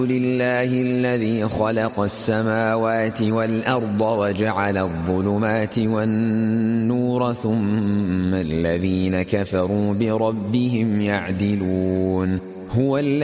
لله الذي خلق السماوات والأرض وجعل الظلمات والنور ثم الذين كفروا بربهم يعدلون. هو